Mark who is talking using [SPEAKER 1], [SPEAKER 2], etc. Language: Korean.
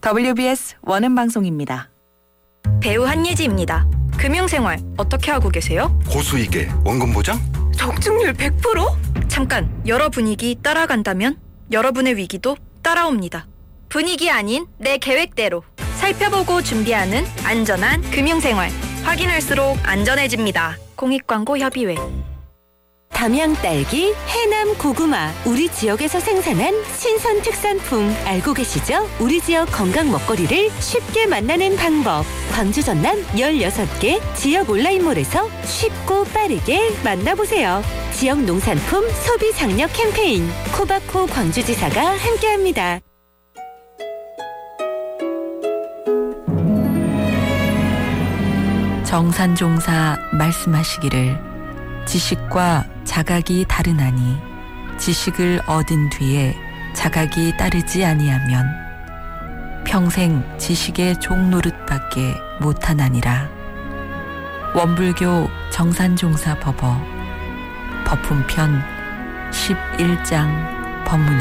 [SPEAKER 1] WBS 원음방송입니다.
[SPEAKER 2] 배우 한예지입니다. 금융생활 어떻게 하고 계세요?
[SPEAKER 3] 고수익에 원금 보장?
[SPEAKER 2] 적중률 100%? 잠깐, 여러 분위기 따라간다면 여러분의 위기도 따라옵니다. 분위기 아닌 내 계획대로 살펴보고 준비하는 안전한 금융생활. 확인할수록 안전해집니다. 공익광고협의회.
[SPEAKER 4] 담양 딸기, 해남 고구마, 우리 지역에서 생산한 신선 특산품 알고 계시죠? 우리 지역 건강 먹거리를 쉽게 만나는 방법. 광주 전남 16개 지역 온라인몰에서 쉽고 빠르게 만나보세요. 지역 농산품 소비 장려 캠페인 코바코 광주지사가 함께합니다.
[SPEAKER 1] 정산종사 말씀하시기를 지식과 자각이 다르나니 지식을 얻은 뒤에 자각이 따르지 아니하면 평생 지식의 종노릇밖에 못하나니라. 원불교 정산종사 법어 법훈편 11장 법문입니다.